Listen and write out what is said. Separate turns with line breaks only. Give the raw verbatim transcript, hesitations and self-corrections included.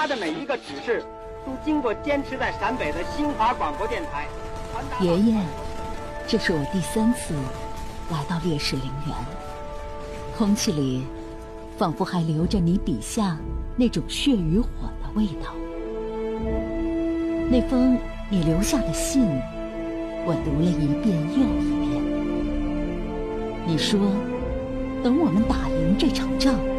他的每一个指示，都经过坚持在陕北的新华广播电台。
爷爷，这是我第三次来到烈士陵园，空气里仿佛还留着你笔下那种血与火的味道。那封你留下的信，我读了一遍又一遍。你说，等我们打赢这场仗，